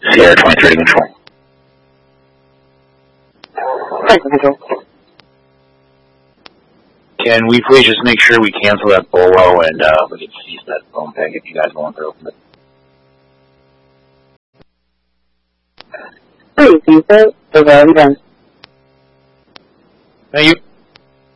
Sierra 23 to control. Hi, control. Can we please just make sure we cancel that BOLO and we can cease that phone tag if you guys want to open it? Please, cease it. It's already done. Thank you.